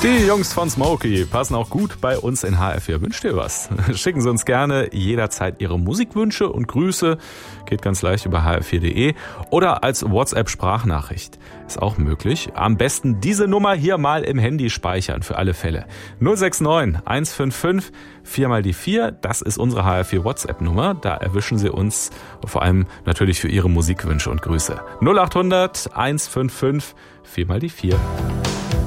Die Jungs von Smokey passen auch gut bei uns in HR4. Wünscht ihr was? Schicken Sie uns gerne jederzeit Ihre Musikwünsche und Grüße. Geht ganz leicht über hr4.de oder als WhatsApp-Sprachnachricht. Ist auch möglich. Am besten diese Nummer hier mal im Handy speichern für alle Fälle. 069 155 4 mal die 4. Das ist unsere HR4 WhatsApp-Nummer. Da erwischen Sie uns vor allem natürlich für Ihre Musikwünsche und Grüße. 0800 155 4 mal die 4.